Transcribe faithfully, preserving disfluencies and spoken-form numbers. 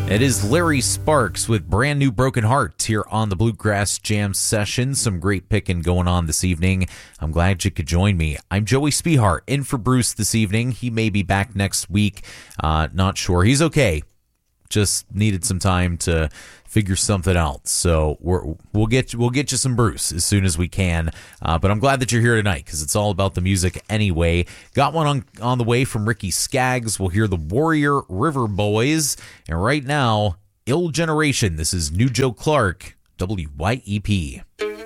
It is Larry Sparks with brand new Broken Heart here on the Bluegrass Jam session. Some great picking going on this evening. I'm glad you could join me. I'm Joey Spihart, in for Bruce this evening. He may be back next week. Uh, not sure. He's okay. Just needed some time to figure something out. So we're, we'll get we'll get you some Bruce as soon as we can. Uh, but I'm glad that you're here tonight because it's all about the music anyway. Got one on, on the way from Ricky Skaggs. We'll hear the Warrior River Boys. And right now, Ill Generation. This is New Joe Clark, W Y E P.